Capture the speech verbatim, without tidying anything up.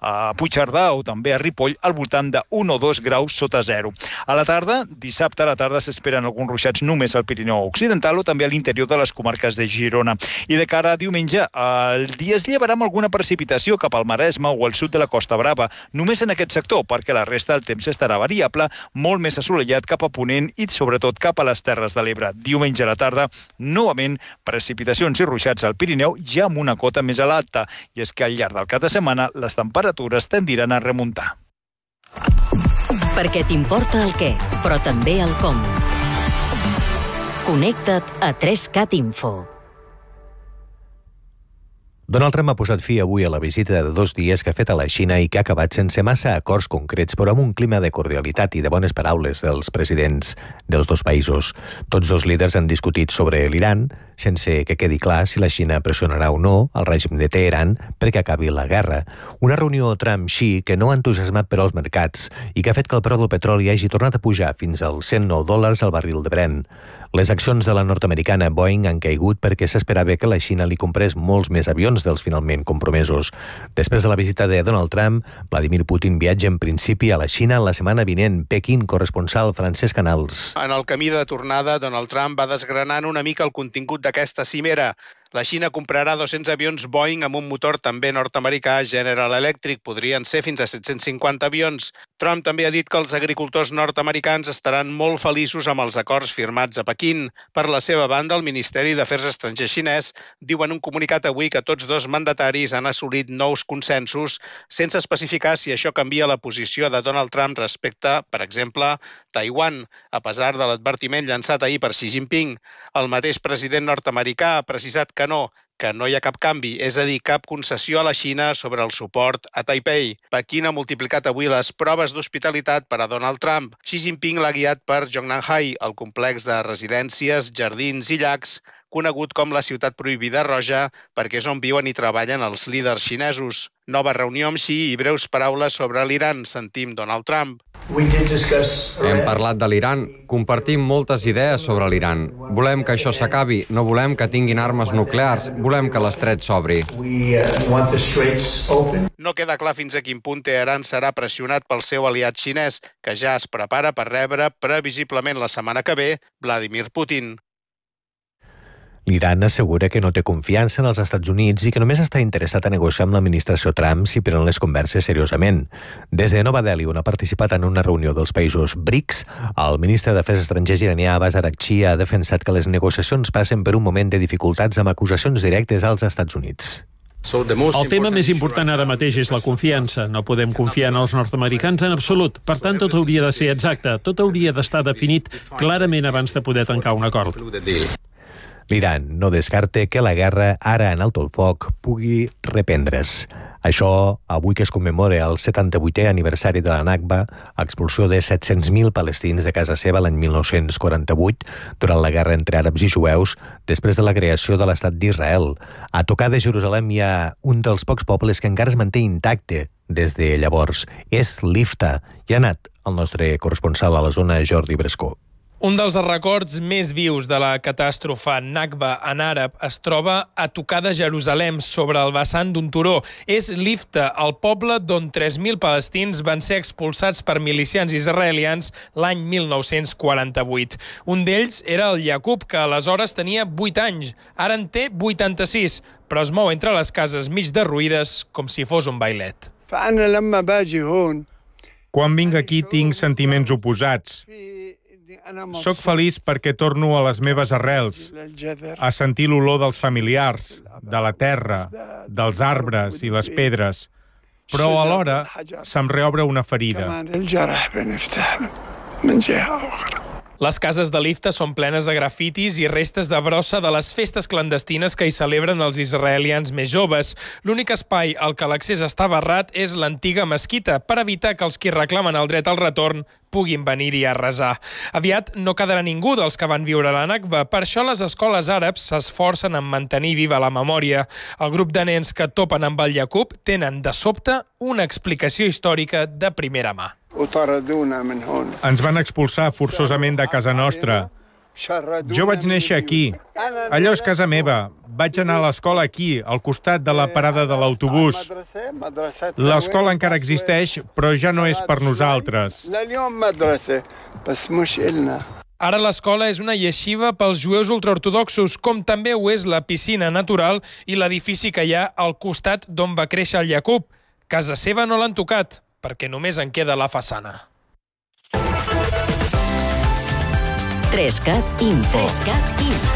a Puigcerdà o també a Ripoll al voltant de un o dos graus sota zero. A la tarda, dissabte a la tarda s'esperen alguns ruixats només al Pirineu Occidental o també a l'interior de les comarques de Girona. I de cara a diumenge, el dia es llevarà amb alguna precipitació cap al Maresme o al sud de la Costa Brava, només en aquest sector, perquè la resta del temps estarà variable, molt més assolellat cap a ponent i sobretot cap a les Terres de l'Ebre. Diumenge a la tarda, novament, precipitacions i ruixats al Pirineu, ja amb una cota més alta. I és que al llarg del cap de setmana les temperatures tendiran a remuntar. Perquè t'importa el què, però també el com. Connecta't a tres cat Info. Donald Trump ha posat fi avui a la visita de dos dies que ha fet a la Xina i que ha acabat sense massa acords concrets, però amb un clima de cordialitat i de bones paraules dels presidents dels dos països. Tots dos líders han discutit sobre l'Iran, sense que quedi clar si la Xina pressionarà o no el règim de Teheran perquè acabi la guerra. Una reunió Trump-Xi que no ha entusiasmat per als mercats i que ha fet que el preu del petroli hagi tornat a pujar fins als cent nou dòlars al barril de Brent. Les accions de la nord-americana Boeing han caigut perquè s'esperava que la Xina li comprés molts més avions dels finalment compromesos. Després de la visita de Donald Trump, Vladimir Putin viatja en principi a la Xina la setmana vinent. Pequín, corresponsal Francesc Canals. En el camí de tornada, Donald Trump va desgranant una mica el contingut d'aquesta cimera. La Xina comprarà dos-cents avions Boeing amb un motor també nord-americà General Electric. Podrien ser fins a set-cents cinquanta avions. Trump també ha dit que els agricultors nord-americans estaran molt feliços amb els acords firmats a Pequín. Per la seva banda, el Ministeri d'Afers Estrangers xinès diu en un comunicat avui que tots dos mandataris han assolit nous consensos sense especificar si això canvia la posició de Donald Trump respecte, per exemple, Taiwan, a pesar de l'advertiment llançat ahir per Xi Jinping. El mateix president nord-americà ha precisat que no, que no hi ha cap canvi, és a dir, cap concessió a la Xina sobre el suport a Taipei. Pequín ha multiplicat avui les proves d'hospitalitat per a Donald Trump. Xi Jinping l'ha guiat per Zhongnanhai, el complex de residències, jardins i llacs, conegut com la ciutat prohibida roja, perquè és on viuen i treballen els líders xinesos. Nova reunió amb Xi i breus paraules sobre l'Iran. Sentim Donald Trump. Hem parlat de l'Iran, compartim moltes idees sobre l'Iran. Volem que això s'acabi, no volem que tinguin armes nuclears, volem que l'estret s'obri. No queda clar fins a quin punt Teheran serà pressionat pel seu aliat xinès, que ja es prepara per rebre previsiblement la setmana que ve Vladimir Putin. L'Iran assegura que no té confiança en els Estats Units i que només està interessat a negociar amb l'administració Trump si prenen les converses seriosament. Des de Nova Delhi, on ha participat en una reunió dels països BRICS, el ministre d'Afers Estrangers iranià Abbas Araghchi ha defensat que les negociacions passen per un moment de dificultats amb acusacions directes als Estats Units. El tema més important ara mateix és la confiança. No podem confiar en els nord-americans en absolut. Per tant, tot hauria de ser exacte. Tot hauria d'estar definit clarament abans de poder tancar un acord. L'Iran no descarta que la guerra, ara en alto el foc, pugui reprendre's. Això, avui que es commemora el setanta-vuitè aniversari de la Nakba, expulsió de set-cents mil palestins de casa seva l'any mil nou-cents quaranta-vuit, durant la guerra entre àrabs i jueus, després de la creació de l'estat d'Israel. A tocar de Jerusalem hi ha un dels pocs pobles que encara es manté intacte des de llavors. És l'Ifta. Hi ha anat el nostre corresponsal a la zona, Jordi Brescó. Un dels records més vius de la catàstrofe Nakba en àrab es troba a tocar de Jerusalem, sobre el vessant d'un turó. És l'Ifta, el poble d'on tres mil palestins van ser expulsats per milicians israelians l'any mil nou-cents quaranta-vuit. Un d'ells era el Yaqub, que aleshores tenia vuit anys. Ara en té vuitanta-sis, però es mou entre les cases mig derruïdes com si fos un bailet. Quan vinc aquí tinc sentiments oposats. Soc feliç perquè torno a les meves arrels, a sentir l'olor dels familiars, de la terra, dels arbres i les pedres, però alhora se'm reobre una ferida. Les cases de l'Ifta són plenes de grafitis i restes de brossa de les festes clandestines que hi celebren els israelians més joves. L'únic espai al que l'accés està barrat és l'antiga mesquita, per evitar que els qui reclamen el dret al retorn puguin venir-hi a resar. Aviat no quedarà ningú dels que van viure la Nakba, per això les escoles àrabs s'esforcen en mantenir viva la memòria. El grup de nens que topen amb el Yaqub tenen, de sobte, una explicació històrica de primera mà. Ens van expulsar forçosament de casa nostra. Jo vaig néixer aquí. Allò és casa meva. Vaig anar a l'escola aquí, al costat de la parada de l'autobús. L'escola encara existeix, però ja no és per nosaltres. Ara l'escola és una yeshiva pels jueus ultraortodoxos, com també ho és la piscina natural i l'edifici que hi ha al costat d'on va créixer el Jacob. Casa seva no l'han tocat, perquè només en queda la façana. tres cat Info.